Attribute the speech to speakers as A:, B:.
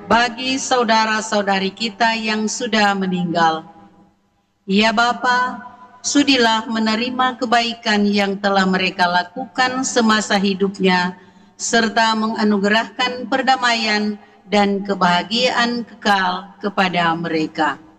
A: bagi saudara-saudari kita yang sudah meninggal. Ya Bapa, sudilah menerima kebaikan yang telah mereka lakukan semasa hidupnya, serta menganugerahkan perdamaian dan kebahagiaan kekal kepada mereka.